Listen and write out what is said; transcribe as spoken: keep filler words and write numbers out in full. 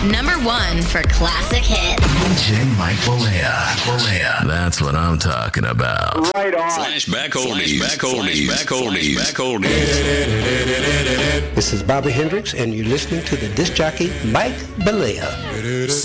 Number one for classic hits. D J Mike Balea. Balea. That's what I'm talking about. Right on. Flashback oldies. Back oldies. Back oldies. Back oldies. This is Bobby Hendricks, and you're listening to the disc jockey Mike Balea.